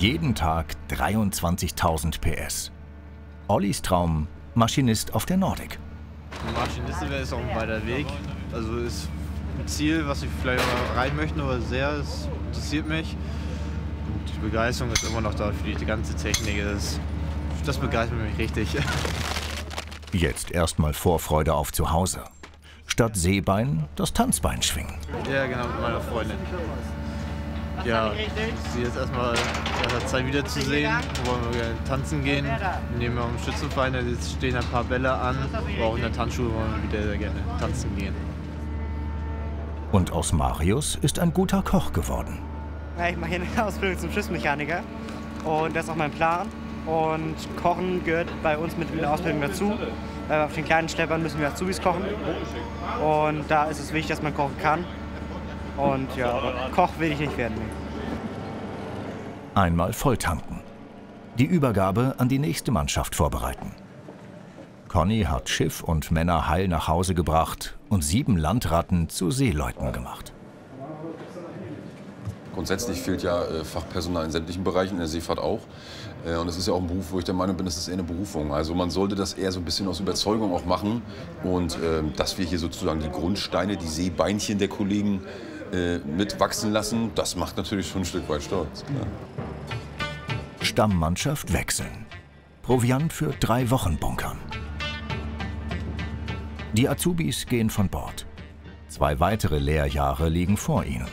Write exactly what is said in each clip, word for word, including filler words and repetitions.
Jeden Tag dreiundzwanzigtausend P S. Ollis Traum, Maschinist auf der Nordic. Maschinist ist auch ein weiter Weg. Also ist ein Ziel, was ich vielleicht mal rein möchte, aber sehr, es interessiert mich. Und die Begeisterung ist immer noch da für die, die ganze Technik. Das, das begeistert mich richtig. Jetzt erstmal Vorfreude auf zu Hause. Statt Seebein das Tanzbein schwingen. Ja, genau, mit meiner Freundin. Ja, sie ist erstmal Zeit wiederzusehen. Wir wollen gerne tanzen gehen. Wir nehmen wir am Schützenverein, da stehen ein paar Bälle an. Aber auch in der Tanzschule wollen wir wieder sehr gerne tanzen gehen. Und aus Marius ist ein guter Koch geworden. Ja, ich mache hier eine Ausbildung zum Schiffsmechaniker und das ist auch mein Plan. Und Kochen gehört bei uns mit in der Ausbildung dazu. Weil auf den kleinen Schleppern müssen wir Azubis kochen. Und da ist es wichtig, dass man kochen kann. Und ja, aber Koch will ich nicht werden. Einmal volltanken. Die Übergabe an die nächste Mannschaft vorbereiten. Conny hat Schiff und Männer heil nach Hause gebracht und sieben Landratten zu Seeleuten gemacht. Grundsätzlich fehlt ja äh, Fachpersonal in sämtlichen Bereichen, in der Seefahrt auch. Äh, und es ist ja auch ein Beruf, wo ich der Meinung bin, das ist eher eine Berufung. Also man sollte das eher so ein bisschen aus Überzeugung auch machen. Und äh, dass wir hier sozusagen die Grundsteine, die Seebeinchen der Kollegen äh, mitwachsen lassen, das macht natürlich schon ein Stück weit stolz. Klar. Stammmannschaft wechseln. Proviant für drei Wochen bunkern. Die Azubis gehen von Bord. Zwei weitere Lehrjahre liegen vor ihnen.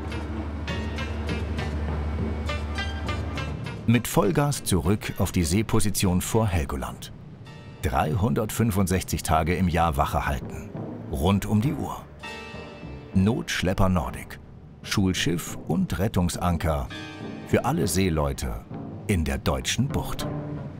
Mit Vollgas zurück auf die Seeposition vor Helgoland. dreihundertfünfundsechzig Tage im Jahr Wache halten. Rund um die Uhr. Notschlepper Nordic. Schulschiff und Rettungsanker. Für alle Seeleute in der deutschen Bucht.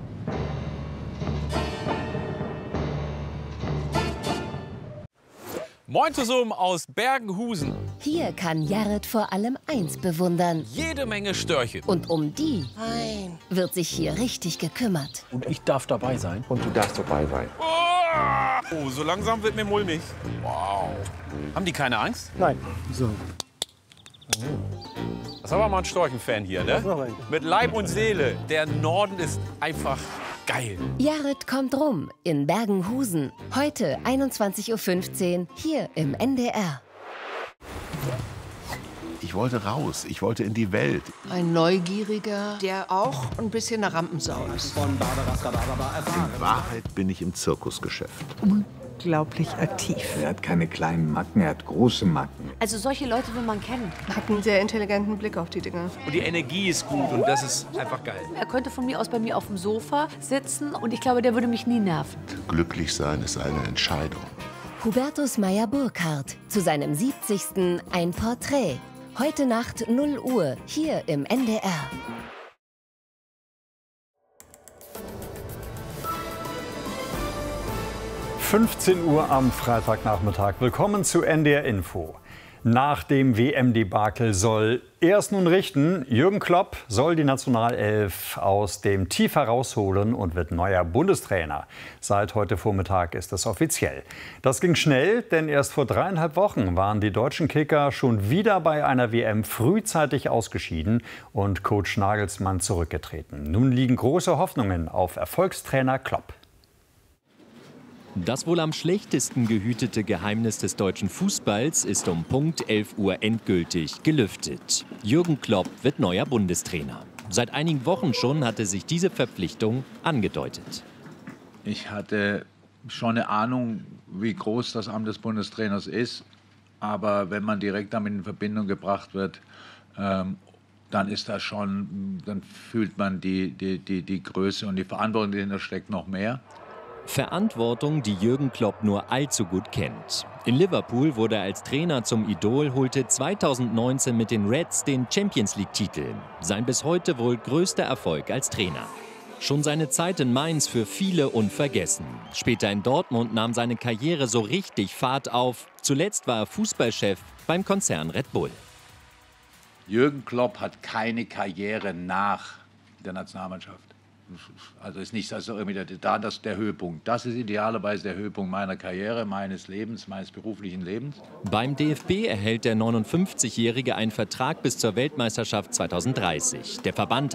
Moin zusammen aus Bergenhusen. Hier kann Jared vor allem eins bewundern. Jede Menge Störche. Und um die Nein. wird sich hier richtig gekümmert. Und ich darf dabei sein. Und du darfst dabei sein. Oh, so langsam wird mir mulmig. Wow. Haben die keine Angst? Nein. So. Das ist aber mal ein Storchenfan hier, ne? Mit Leib und Seele. Der Norden ist einfach geil. Jared kommt rum in Bergenhusen. Heute einundzwanzig Uhr fünfzehn hier im N D R. Ich wollte raus, ich wollte in die Welt. Ein Neugieriger, der auch ein bisschen eine Rampensau ist. In Wahrheit bin ich im Zirkusgeschäft. Unglaublich aktiv. Er hat keine kleinen Macken, er hat große Macken. Also solche Leute will man kennen. Hat einen sehr intelligenten Blick auf die Dinge. Und die Energie ist gut und das ist einfach geil. Er könnte von mir aus bei mir auf dem Sofa sitzen und ich glaube, der würde mich nie nerven. Glücklich sein ist eine Entscheidung. Hubertus Meyer-Burkhardt zu seinem siebzigsten ein Porträt. Heute Nacht null Uhr hier im N D R. fünfzehn Uhr am Freitagnachmittag. Willkommen zu N D R Info. Nach dem W M-Debakel soll er es nun richten. Jürgen Klopp soll die Nationalelf aus dem Tief herausholen und wird neuer Bundestrainer. Seit heute Vormittag ist es offiziell. Das ging schnell, denn erst vor dreieinhalb Wochen waren die deutschen Kicker schon wieder bei einer W M frühzeitig ausgeschieden und Coach Nagelsmann zurückgetreten. Nun liegen große Hoffnungen auf Erfolgstrainer Klopp. Das wohl am schlechtesten gehütete Geheimnis des deutschen Fußballs ist um Punkt elf Uhr endgültig gelüftet. Jürgen Klopp wird neuer Bundestrainer. Seit einigen Wochen schon hatte sich diese Verpflichtung angedeutet. Ich hatte schon eine Ahnung, wie groß das Amt des Bundestrainers ist. Aber wenn man direkt damit in Verbindung gebracht wird, ähm, dann ist das schon, dann fühlt man die, die, die, die Größe und die Verantwortung, die dahinter steckt, noch mehr. Verantwortung, die Jürgen Klopp nur allzu gut kennt. In Liverpool wurde er als Trainer zum Idol, holte zweitausendneunzehn mit den Reds den Champions-League-Titel. Sein bis heute wohl größter Erfolg als Trainer. Schon seine Zeit in Mainz für viele unvergessen. Später in Dortmund nahm seine Karriere so richtig Fahrt auf. Zuletzt war er Fußballchef beim Konzern Red Bull. Jürgen Klopp hat keine Karriere nach der Nationalmannschaft. Also ist nicht also irgendwie der, da das der Höhepunkt. Das ist idealerweise der Höhepunkt meiner Karriere, meines Lebens, meines beruflichen Lebens. Beim D F B erhält der neunundfünfzigjährige einen Vertrag bis zur Weltmeisterschaft zweitausenddreißig. Der Verband